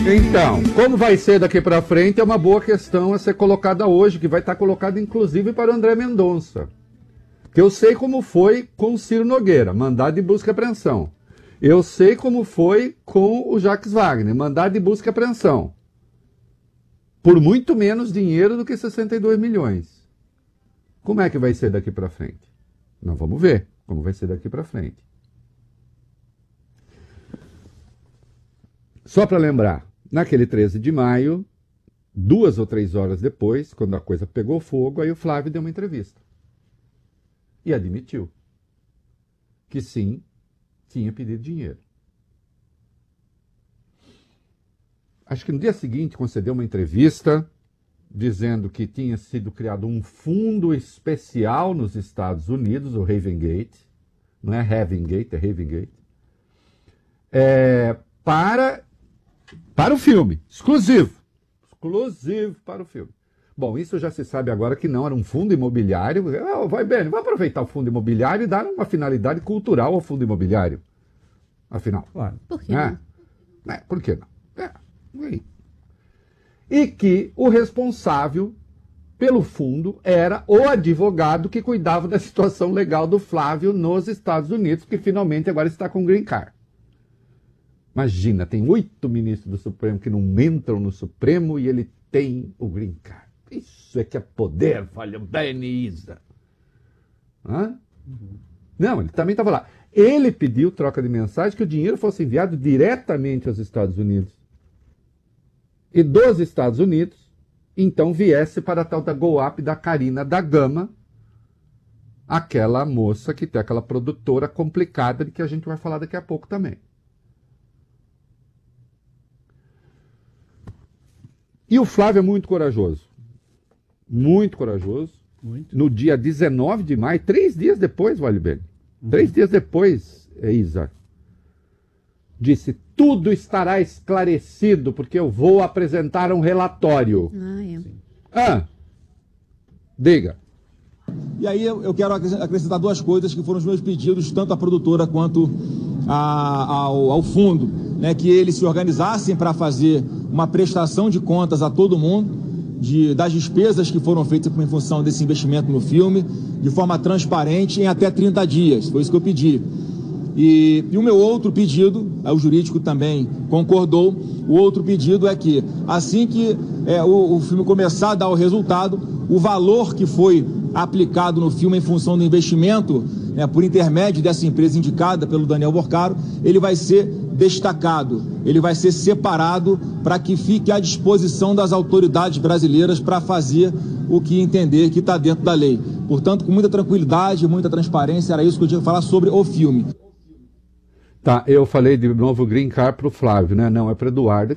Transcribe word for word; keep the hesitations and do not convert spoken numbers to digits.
Então, como vai ser daqui para frente é uma boa questão a ser colocada hoje, que vai estar colocada inclusive para o André Mendonça. Que eu sei como foi com o Ciro Nogueira, mandado de busca e apreensão. Eu sei como foi com o Jacques Wagner, mandado de busca e apreensão. Por muito menos dinheiro do que sessenta e dois milhões. Como é que vai ser daqui para frente? Nós vamos ver como vai ser daqui para frente. Só para lembrar, naquele treze de maio, duas ou três horas depois, quando a coisa pegou fogo, aí o Flávio deu uma entrevista. E admitiu que sim, tinha pedido dinheiro. Acho que no dia seguinte concedeu uma entrevista dizendo que tinha sido criado um fundo especial nos Estados Unidos, o Ravengate, não é Havengate, é Ravengate, é, para, para o filme, exclusivo, exclusivo para o filme. Bom, isso já se sabe agora que não, era um fundo imobiliário. Oh, vai bem, vai aproveitar o fundo imobiliário e dar uma finalidade cultural ao fundo imobiliário. Afinal. Claro. Por que É, não? é, por que não? É, e que o responsável pelo fundo era o advogado que cuidava da situação legal do Flávio nos Estados Unidos, que finalmente agora está com green card. Imagina, tem oito ministros do Supremo que não entram no Supremo e ele tem o green card. Isso é que é poder, valeu bem, Isa. Hã? Uhum. Não, ele também estava lá. Ele pediu troca de mensagem que o dinheiro fosse enviado diretamente aos Estados Unidos. E dos Estados Unidos, então viesse para a tal da Go-Up da Karina da Gama, aquela moça que tem aquela produtora complicada de que a gente vai falar daqui a pouco também. E o Flávio é muito corajoso. Muito corajoso. Muito. No dia dezenove de maio, três dias depois, vale bem. Uhum. Três dias depois, Isa, disse, tudo estará esclarecido, porque eu vou apresentar um relatório. Ah, é. Ah, diga. E aí eu quero acrescentar duas coisas que foram os meus pedidos, tanto à produtora quanto a, ao, ao fundo, né, que eles se organizassem para fazer uma prestação de contas a todo mundo, de, das despesas que foram feitas em função desse investimento no filme, de forma transparente, em até trinta dias. Foi isso que eu pedi. E, e o meu outro pedido, o jurídico também concordou, o outro pedido é que, assim que é, o, o filme começar a dar o resultado, o valor que foi aplicado no filme em função do investimento, né, por intermédio dessa empresa indicada pelo Daniel Borcaro, ele vai ser destacado, ele vai ser separado para que fique à disposição das autoridades brasileiras para fazer o que entender que está dentro da lei. Portanto, com muita tranquilidade, muita transparência, era isso que eu tinha que falar sobre o filme. Tá, eu falei de novo green card para o Flávio, né? Não, é para Eduardo.